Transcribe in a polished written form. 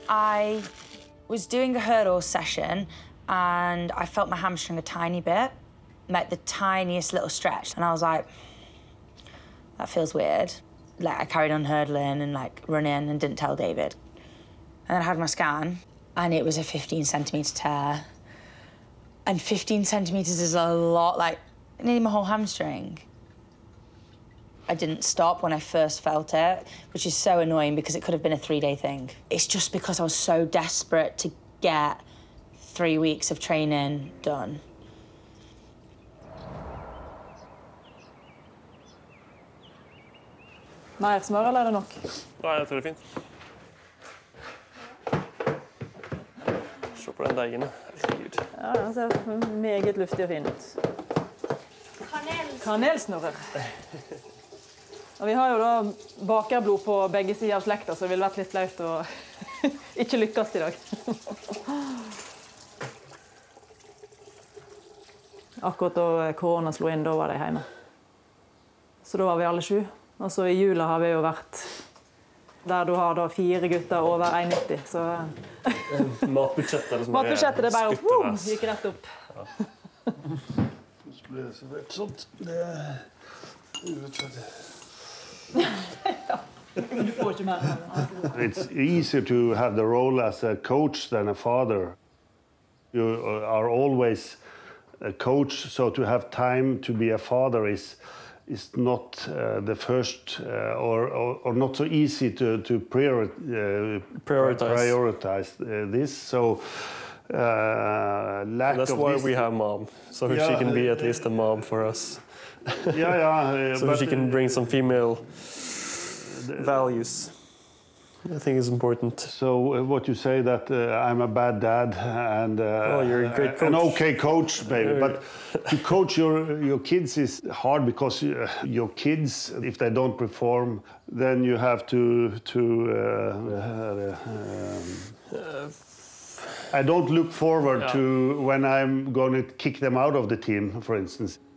I was doing a hurdle session and I felt my hamstring a tiny bit, like the tiniest little stretch. And I was like, that feels weird. Like, I carried on hurdling and, like, running and didn't tell David. And then I had my scan, and it was a 15-centimetre tear. And 15 centimetres is a lot, like, nearly my whole hamstring. I didn't stop when I first felt it, which is so annoying because it could have been a 3-day thing. It's just because I was so desperate to get 3 weeks of training done. Mer smør, eller er det nok? Nei, jeg tror det er fint. Se på den deigen. Herregud. Ja, den ser meget luftig og fin ut. Kanelsnurrer. Og vi har jo da bakerblod på begge sider av slekta, så det ville vært litt flaut å ikke lykkes i dag. Akkurat da korona slo inn, da var de hjemme. Så da var vi alle 7. Og så i jula har vi jo vært der du har da 4 gutter over 1,90, så... Matbudsjettet liksom Matbudsjettet, det bare gikk rett opp. Ja. Så ble det så vært sånt. Det er urettferdig. Ja, du får ikke mer. It's easier to have the role as a coach than a father. You are always a coach, so to have time to be a father is not the first or not so easy to prioritize this. So lack That's of why this... we have mom, so she can be at least a mom for us. So she can bring some female values. I think it's important. So what you say that I'm a bad dad and you're a great coach. An okay coach, maybe, but to coach your kids is hard because your kids, if they don't perform, then you have to I don't look forward to when I'm going to kick them out of the team, for instance.